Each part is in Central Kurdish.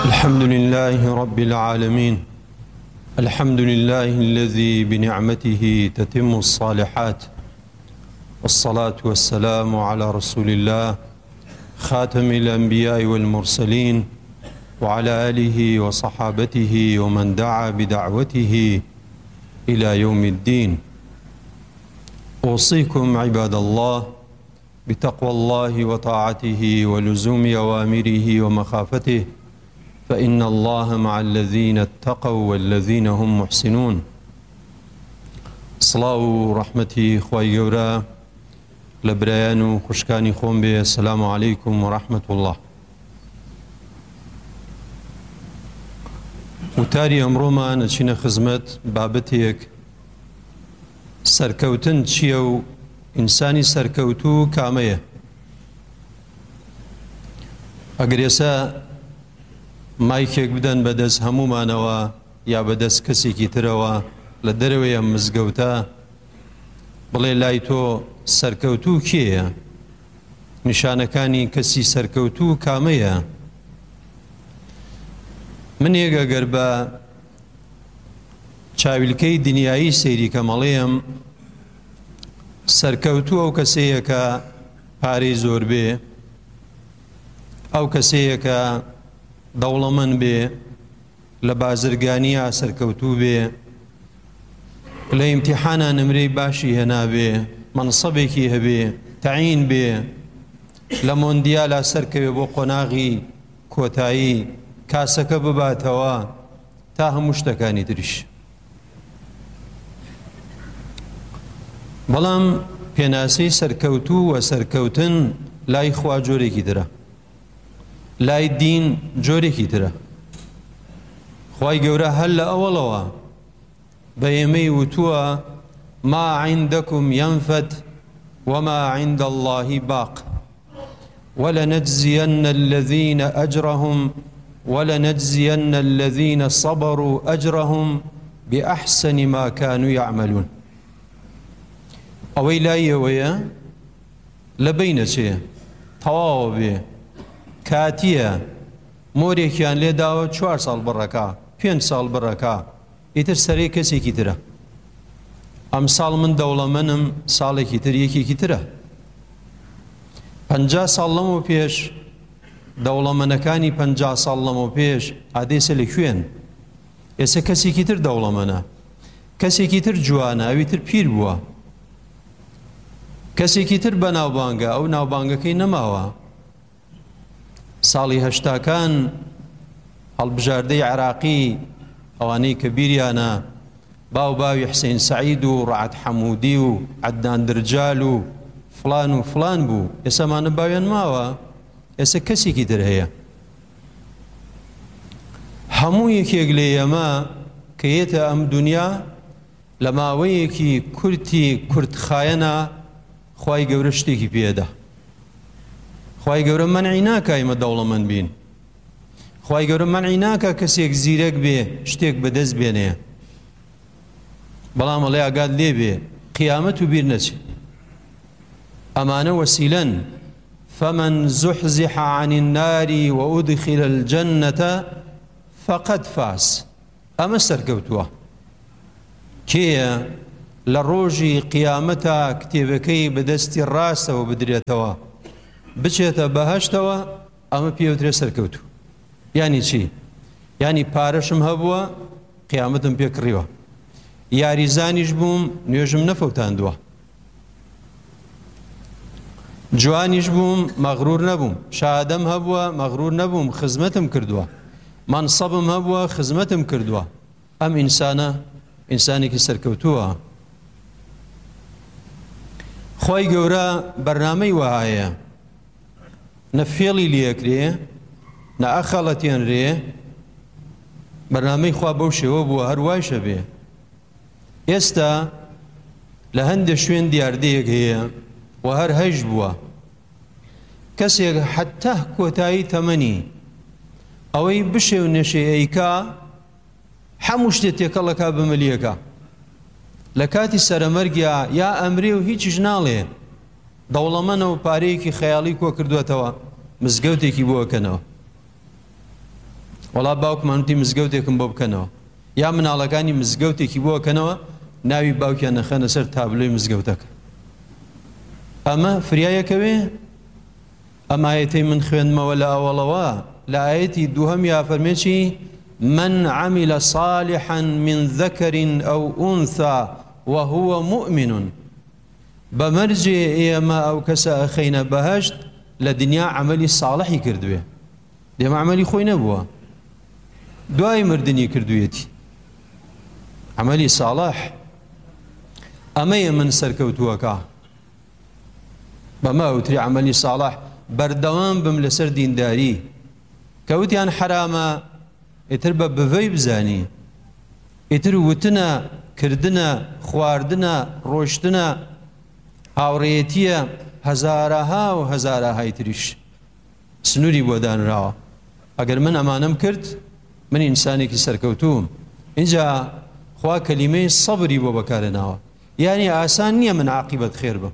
الحمد لله رب العالمين. الحمد لله الذي بنعمته تتم الصالحات، والصلاة والسلام على رسول الله خاتم الأنبياء والمرسلين وعلى آله وصحابته ومن دعا بدعوته إلى يوم الدين. أوصيكم عباد الله بتقوى الله وطاعته ولزوم أوامره ومخافته، فإن الله مع الذين اتقوا والذين هم محسنون. صلاة ورحمتي خوای گەورە لە برایان و خوشکانی خۆم بێ. السلام عليكم ورحمة الله. وتاری ئەمڕۆمان ئەچینە خزمەت بابەتێک سەرکەوتن چییە و ئینسانی سەرکەوتوو کامەیە. ئەگەر ئێستا مایکێک بدەن بەدەست هەمومانەوە یا بەدەست کەسێکی ترەوە لە دەرەوەی ئەم مزگەوتە بڵێ لای تۆ سەرکەوتوو کێیە؟ نیشانەکانی کەسی سەرکەوتوو کامەیە؟ من ئەگەر بە چاویلکەی دنیایی سەیری کەمەڵێم سەرکەوتوو ئەو کەسەیە کە پارەی زۆر بێ، ئەو کەسەیە کە دەوڵەمەند بێ، لە بازرگانیە سەرکەوتوو بێ، لە ئیمتیحانە نمرەی باشی هێنابێ، مەنسەبێکی هەبێ، تەعین بێ، لە مۆندیالە سەرکەوێ بۆ قۆناغی کۆتایی، کاسەکە بباتەوە تا هەموو شتەکانی تریش. بەڵام پێناسەی سەرکەوتوو و سەرکەوتن لای خوا جۆرێکی ترە، لای دین جۆرێکی ترە. خوای گەورە هەر لە ئەوڵەوە بە ئێمەی وتووە ما عندكم ينفد وما عند الله باق ولنجزين الذين أجرهم ولنجزين الذين صبروا أجرهم بأحسن ما كانوا يعملون. ئەوەی لایەوەیە لەبەینە چێ تەواوە بێ، کاتیە مۆرێکیان لێ داوە 4 ساڵ بڕەکە، 5 ساڵ بڕەکە، ئیتر سەرەی کەسێکی ترە. ئەم ساڵ من دەوڵەمەندم، ساڵێکی تر یەکێکی ترە. 50 ساڵ لەمەوە پێش دەوڵەمەندەکانی 50 ساڵ لەمەوە پێش ئادێسە لەکوێن؟ ئێستا کەسێکی تر دەوڵەمەندە، کەسێکی تر جوانە، ئەوی تر پیر بووە، کەسێکی تر بە ناوبانگە، ئەو ناوبانگەکەی نەماوە. ساڵی هەشتاکان هەڵبژاردەی عێراقی ئەوانەی کە بیریانە باو باوی حسین سەعید و ڕەعەت حەموودی و عەدنان درجال و فلان بوو. ئێسامانە باویان ماوە، ئێستا کەسێکی تر هەیە. هەموو یەکێک لێ ئێمە کە یێتە ئەم دنیا لە ماوەیەکی کورتی کورتخایەنە خوای گەورە شتێکی پێدە. خوای گەورە مەنعی ناکە ئێمە دەوڵەمەند بین، خوای گەورە مەنعی ناکە کەسێک زیرەک بێ شتێک بەدەست بێنێ، بەڵام ئەڵێ ئاگات لێ بێ قیامەت و بیر نەچێ. ئەمانە وەسیلەن. فمن زحزح عن النار وأدخل الجنة فقد فاز. ئەمە سەرکەوتووە. کێیە لە ڕۆژی قیامەتە کتێبەکەی بەدەستی ڕاستەوە بدرێتەوە بچێتە بەهەشتەوە، ئەمە پێوترێ سەرکەوتوو. یانی چی؟ یانی پارەشم هەبووە قیامەتم پێکڕیوە، یاریزانیش بووم نوێژم نەفەوتاندووە، جوانیش بووم مەغروور نەبووم، شادەم هەبووە مەغروور نەبووم، خزمەتم کردووە، مەنسەبم هەبووە خزمەتم کردووە. ئەم ئینسانە ئینسانێکی سەرکەوتووە. خوای گەورە بەرنامەی وایە نە فێڵی لێکرێ نە ئەخەڵەتێنرێ، بەرنامەی خوا بەو شێوە بووە هەر وایشە بێ. ئێستا لە هەندێک شوێن دیاردەیەک هەیە و هەر هەژ بووە، کەسێک حەتە کۆتایی تەمەنی ئەوەی بشێ و نەشێیەیکا هەموو شتێک تێکەڵەکا بمەلیەکە، لە کاتی سەرەمەرگیا یا ئەمرێ و هیچیش ناڵێ، دەوڵەمەندە و پارەیەکی خەیاڵی کۆ کردوێتەوە مزگەوتێکی بۆکەنەوە. وەڵا باوکمان وتی مزگەوتێکم بۆ بکەنەوە، یا مناڵەکانی مزگەوتێکی بۆ بکەنەوە، ناوی باوکیان نەخەنە سەر تابلۆی مزگەوتەکە. ئەمە فریایەکەوێ؟ ئەم ئایەتەی من خوێندمەوە لە ئەوڵەوە لە ئایەتی دووهەم یا فەرمێکی من عمل صالحا من ذكر أو أنثى وهو مؤمن بمرجێ ئێمە ئەو کەسە ئەخەینە بەهەشت لە دنیا عملی صالحی کردوێ، دێمە عملی خۆی نەبووە، دوای مردنی کردوێتی عملی صالح. ئەمەیە من سەرکەوتووەکە، بەمە ئەوتری عملی صالح. بەردەوام بم لەسەر دینداری، کەوتیان حرامە ئیتر بە بڤەی بزانی، ئیتر وتنە، کردنە، خواردنە، ڕۆشتنە، هاوڕێیەتیە، هەزارەها و هەزارەهای تریش سنووری بۆ دانراوە. ئەگەر من ئەمانەم کرد من ئینسانێکی سەرکەوتووم. اینجا خوا کەلیمەی سەبری بۆ بەکارهێناوە، یعنی ئاسان نییە من عاقیبەت خێر بم،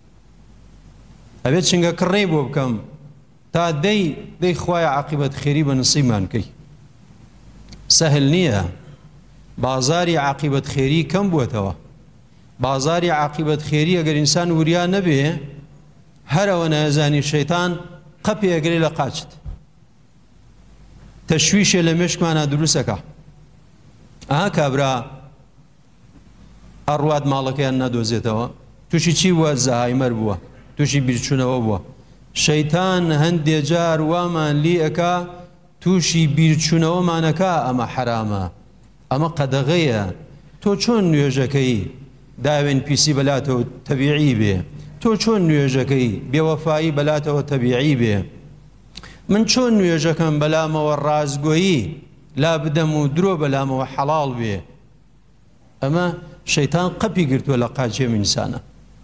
ئەبێت چنگە کڕێی بۆ بکەم تا دەی خوایە عاقیبەت خێری بە نسیبمان کەی. سەهل نییە، بازاری عاقیبەت خێری کەم بووەتەوە. بازاری عاقیبەت خێری ئەگەر ئینسان وریا نەبێ، هەرەوە نەزانی شەیتان قەپی ئەگرێ لە قاچت، تەشویشێ لە مێشکمانە دروستەکە. ئاها کابرا ئەڕوات ماڵەکەیان نەدۆزێتەوە، تووشی چی بووە؟ زەهایمەر بووە، تووشی بیرچوونەوە بووە. شەیتان هەندێک جار وامان لی ئەکا تووشی بیرچوونەوەمانەکە ئەمە حرامە، ئەمە قەدەغەیە. تۆ چۆن نوێژەکەی داوێن پیسی بەلاتەوە تەبیعی بێ؟ تۆ چۆن نوێژەکەی بێوەفایی بەلاتەوە تەبیعی بێ؟ من چۆن نوێژەکەم بەلامەوە ڕازگۆیی لا بدەم و درۆ بەلامەوە حەڵاڵ بێ؟ ئەمە شەیتان قەپی گرتووە لە قاچێم ئینسانە.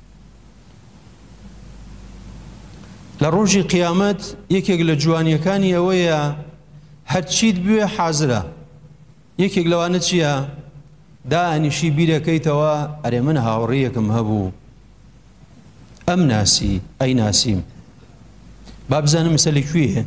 لە ڕۆژی قیامەت یەکێک لە جوانیەکانی ئەوەیە هەرچیت بوێ حازرە. یەکێک لەوانە چییە؟ دائنیشی بیرەکەیتەوە ئەرێ من هاوڕێیەکم هەبوو، ئەم ناسی ئەی ناسیم، با بزانم مەسەلە کوێیە.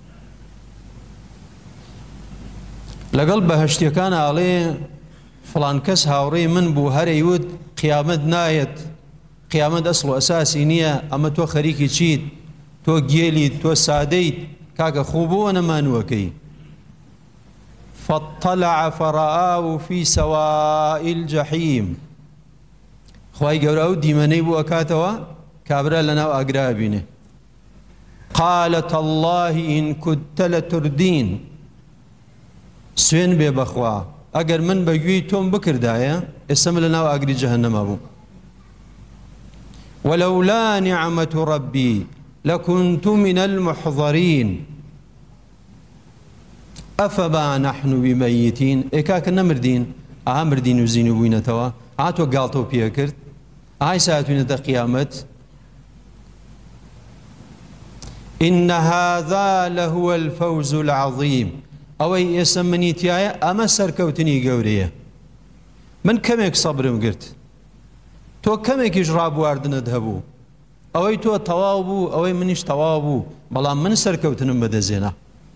لەگەڵ بەهەشتیەکان ئاڵێ فڵان کەس هاوڕێی من بوو، هەرەیوت قیامەت نایەت، قیامەت ئەسڵ و ئەساسی نییە، ئەمە تۆ خەریکی چیت؟ تۆ گێلیت، تۆ سادەیت، کاکە خوو بۆ نەمانووەکەی. فاطلع فرآه في سواء الجحيم. خوای گەورە ئەو دیمەنەی بوو ئەکاتەوە کابرا لەناو ئاگرا بینێ. قال تالله إن كنت لتردين. سوێن بێ بەخوا ئەگەر من بەگوێی تۆم بکردایە ئێستا من لەناو ئاگری جەهەنەما بووم. ولولا نعمة ربي لكنت من المحضرين أفما نحن بميتين. إكاك نمردين مردين وزين بوينتوا عاتو قالتو بيكرت هاي ساعتين قيامت. إن هذا لهو الفوز العظيم. أوي يسمني تيايا أما سركوتني قورية من كمك صبر مقرت تو كمك إجراب واردنا دهبو أوي تو توابو أوي منيش توابو بلا من سركوتن بدزينا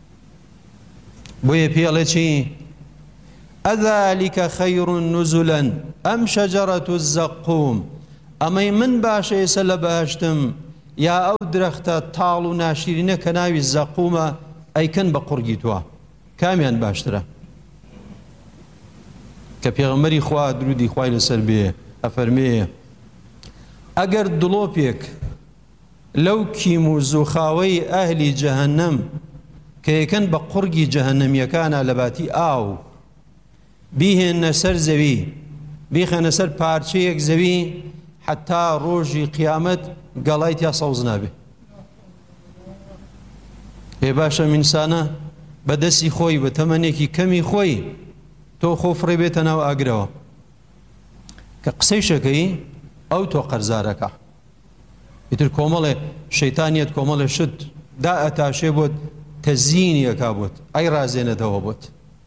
بوي بيالتي أذلك خير نزلا أم شجرة الزقوم. أما من باشا يسل باشتم يا أو درخت طالو ناشرين كناوي الزقومة أي كان بقرقيتوا كاميان باشتره كبيغمري خوا درودي خواي لسر بيه أفرميه أجر دلوبيك لو كيمو زخاوي أهل جهنم كي كان بقرقي جهنم يكان لباتي آو بيه النسر زوي بيه النسر بارشيك زوي حتى روجي قيامت قلايت يا صوزنا به هي باشا من سنة بدسي خوي بتمنيكي كمي خوي تو خوف ربيتنا وأقروا كقسيشكي أو تو قرزارك يتر كومل شيطانية كومل شد دا أتاشي بود تزيين يكابوت أي رازينة توابوت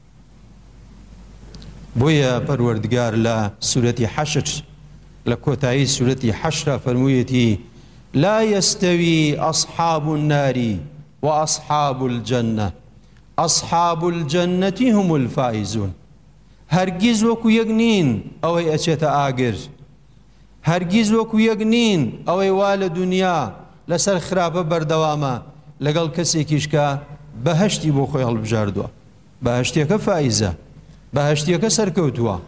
بويا پروردگار لا سورة حشر لكوتاي سورة حشر فرمويتي لا يستوي أصحاب النار وأصحاب الجنة أصحاب الجنة هم الفائزون هەرگیز وەکو یەک نین ئەوەی ئەچێتە ئاگر هەرگیز وەکو یەک نین ئەوەی وا لە دنیا لەسەر خراپە بەردەوامە لەگەڵ کەسێکیش کە بەهەشتی بۆ خۆی هەڵبژاردووە بەهەشتێکە فائیزە بەهەشتێکە سەرکەوتووە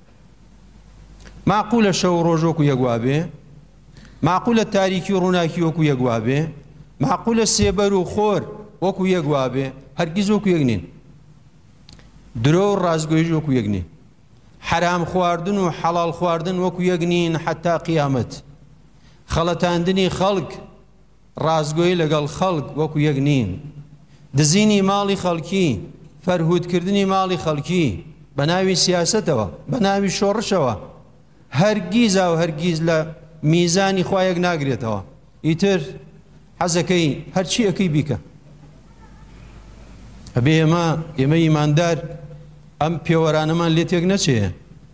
معقولە شەو ڕۆژ وەکو یەک وابێ معقولە تاریکی و ڕووناکی وەکو یەک وابێ معقولە سێبەر و خۆر وەکو یەک وابێ هەرگیز وەکو یەک نین درۆ و ڕازگۆییش وەکو یەک نین حرام خواردن و حەڵاڵ خواردن وەکو یەک نین حتا قیامەت خەڵەتاندنی خەڵک ڕازگۆیی لەگەڵ خەڵک وەکو یەک نین دزینی ماڵی خەڵکی فەرهودکردنی ماڵی خەڵکی بە ناوی سیاسەتەوە بە ناوی شۆڕشەوە هەرگیزا و هەرگیز لە میزانی خوا یەک ناگرێتەوە ئیتر حەزەکەی هەرچی ئەەکەی بیکە ئەبێ ئێمە ئیماندار ئەم پێوەرانەمان لێ تێک نەچێ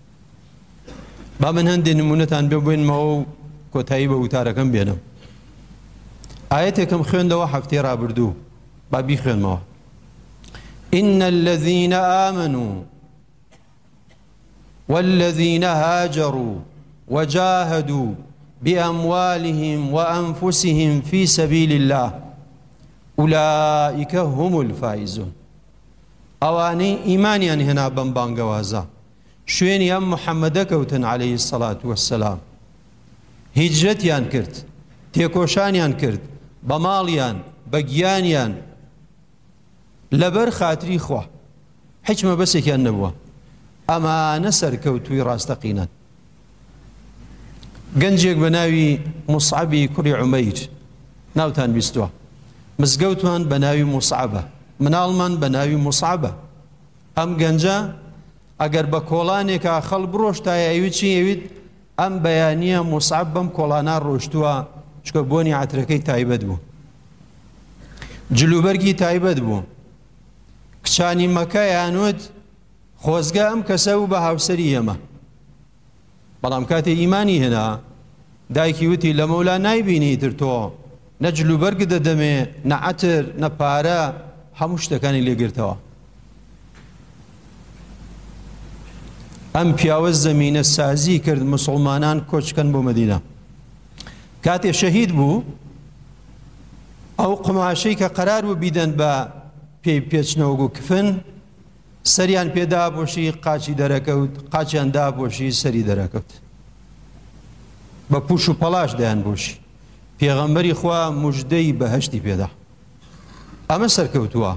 با من هەندێک نمونەتان بێ بێنمەوە و کۆتایی بە وتارەکەم بێنم ئاەتێکم خوێندەوە هەفتەی ڕابردوو با بیخوێنمەوە إن الذين آمنوا والذين هاجروا وجاهدوا بأموالهم وأنفسهم في سبيل الله أولئك هم الفائزون ئەوانەی ئیمانیان هێنا بەم بانگەوازە شوێنی ئەم محەممەدە کەوتن عليه الصلاة والسلام هیجرەتیان کرد تێکۆشانیان کرد بە ماڵیان بە گیانیان لەبەر خاتری خوا هیچ مەبەسێکیان نەبووە ئەمانە سەرکەوتووی ڕاستەقینەن گەنجێک بە ناوی موسعەبی کوڕی عومەیر ناوتان بیستووە مزگەوتمان بە ناوی موسعەبە مناڵمان بە ناوی موسعەبە ئەم گەنجە ئەگەر بە کۆڵانێکە خەڵ بڕۆشتایە ئەوی چی ئەویت ئەم بەیانیە موسعەب بەم کۆڵانە ڕۆشتووە چکە بۆنی عەترەکەی تایبەت بوو جلوبەرگی تایبەت بوو کچانی مەکە یانوت خۆزگە ئەم کەسە و بە هاوسەری ئێمە بەڵام کاتێ ئیمانی هێنا دایکی وتی لە مەولا نایبینی تر تۆ نە جلوبەرگ دەدەمێ نە عەتر نە پارە هەموو شتەکانی لێگرتەوە ئەم پیاوە زەمینە سازی کرد موسڵمانان کۆچکەن بۆ مەدینە کاتێ شەهید بوو ئەو قماشەی کە قەرار بوو بیدەن بە پێی پێچنەوە و کفن سەریان پێدا پۆشی قاچی دەرەکەوت قاچیان داپۆشی سەری دەرەکەوت بە پوش و پەلاش دەیان بۆشی پێغەمبەری خوا موژدەی بەهەشتی پێدا ئەمە سەرکەوتووە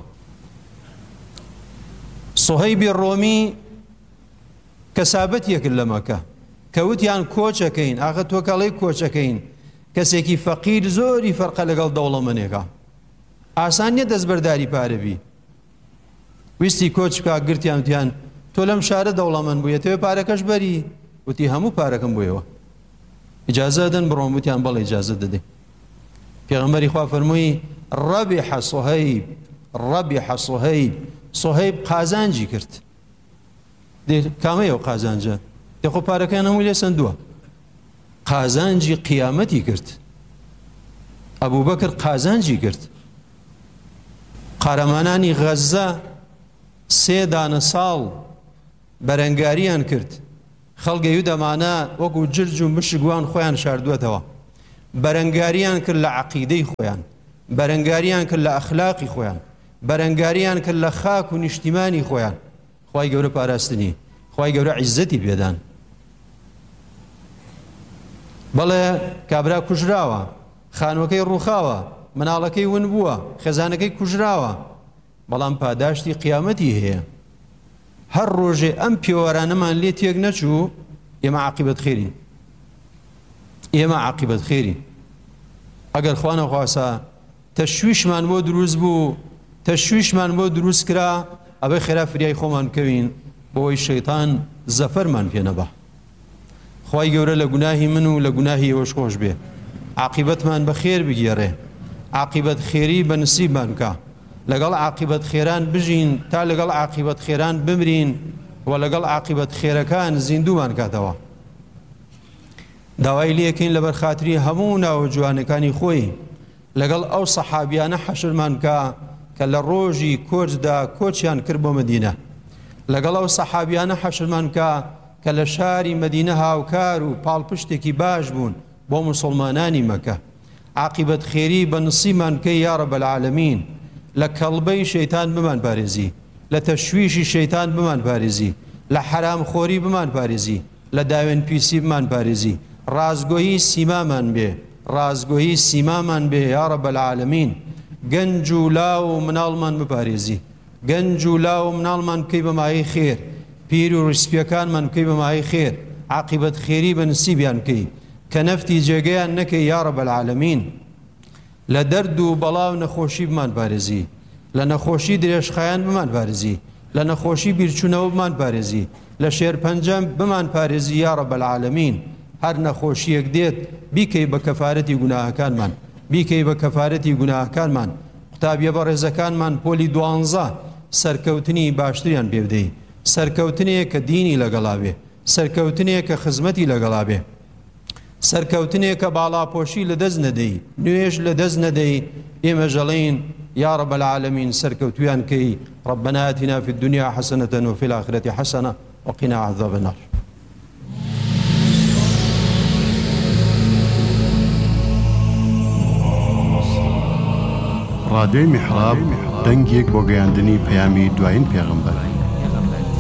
سوهەیبی ڕۆمی کەسابەت یەکرد لە مەکە کەوتیان کۆچەکەین ئاخە تۆ کەڵەی کۆچەکەین کەسێکی فەقیر زۆری فەرقە لەگەڵ دەوڵەمەندێکە ئاسان نییە دەستبەرداری پارەبی ویستی کۆچ بکە گرتیان وتیان تۆ لەم شارە دەوڵەمەند بوویەتەوە پارەکەش بەری وتی هەموو پارەکەم بوویەوە ئیجازە دەن بڕۆم وتیان بەڵێ ئیجازە دەدەین پێغەمبەری خوا فەرمووی ڕەبیح سوهەیب ڕەبیح سوهەیب سوهەیب قازانجی کرد کامەیەوە قازانجە دێخۆ پارەکەیان هەمووی لێ سندووە قازانجی قیامەتی کرد ئەبوو بەکر قازانجی کرد قارەمانانی غەزە 3 دانە ساڵ بەرەنگاریان کرد خەڵگەی و دەمانە وەکو جرج و مشکوان خۆیان شاردووەتەوە بەرەنگاریان کرد لە عەقیدەی خۆیان بەرەنگاریان کرد لە ئەخلاقی خۆیان بەرەنگاریان کرد لە خاک و نیشتیمانی خۆیان خوای گەورە پاراستنی خوای گەورە عیزەتی پێدان بەڵێ کابرا کوژراوە خانوەکەی ڕووخاوە مناڵەکەی ون بووە خێزانەکەی کوژراوە بەڵام پاداشتی قیامەتی هەیە هەر ڕۆژێ ئەم پێوەرانەمان لێ تێک نەچوو ئێمە عاقیبەت خێرین ئێمە عاقیبەت خێرین ئەگەر خوا نەخواسا تەشویشمان بۆ دروست بوو تەشویشمان بۆ دروست کرا ئەبێ خێرا فریای خۆمان بکەوین بۆی شەیتان زەفەرمان پێ نەبا خوای گەورە لە گوناهی من و لە گوناهی ئێوەش خۆش بێ عاقیبەتمان بە خێر بگێڕێ عاقیبەت خێری بە نسیبمان بکە لەگەڵ عاقیبەت خێران بژین تا لەگەڵ عاقیبەت خێران بمرین و لەگەڵ عاقیبەت خێرەکان زیندومان کاتەوە داوای لێکین لەبەر خاتری هەموو ناوە جوانەکانی خۆی لەگەڵ ئەو سەحابیانە حەشرمان بکە کە لە ڕۆژی کۆچدا کۆچیان کرد بۆ مەدینە لەگەڵ ئەو سەحابیانە حەشرمان کە لە شاری مەدینە هاوکار و پاڵپشتێکی باش بوون بۆ موسڵمانانی مەکە عاقبەت خێری بە نسیمان کەی یا رەب العالەمین لە کەڵبەی شەیتان بمان پارێزی لە تەشویشی شەیتان بمان پارێزی لە حرامخۆری بمان پارێزی لە داوێن پیسی بمان پارێزی ڕازگۆیی سیمامان بێ ڕازگۆیی سیمامان بێ یا رەب العالەمین گەنج و لاو و مناڵمان بپارێزی گەنج و لاو و مناڵمان بکەی بە مایەی خێر پیر و ڕیسپیەکانمان بکەی بە مایەی خێر عاقبەت خێری بە نسیبیان بکەی کە نەفتی جێگەیان نەکەی یا رەب العالەمین لە دەرد و بەڵاو نەخۆشی بمان پارێزی لە نەخۆشی درێژخایان بمان پارێزی لە نەخۆشی بیرچوونەوە بمان پارێزی لە شێرپەنجەم بمان پارێزی یا رەب العالەمین هەر نەخۆشیەک دێت بیکەی بە کەفارەتی گوناهەکانمان بیکەی بە کەفارەتی گوناهەکانمان قوتابیە بە ڕێزەکانمان پۆلی 12 سەرکەوتنی باشتریان پێ بدەی سەرکەوتنێک کە دینی لەگەڵا بێ سەرکەوتنێک کە خزمەتی لەگەڵا بێ سەرکەوتنێک کە باڵاپۆشی لە دەست نەدەی نوێژ لە دەست نەدەی ئێمە ژەڵین يا رب العالمين سركوتويان كي ربنا آتنا في الدنيا حسنة وفي الآخرة حسنة وقنا عذاب النار ڕادیۆی میحراب دەنگێک بۆ گەیاندنی پەیامی دوایین پێغەمبەر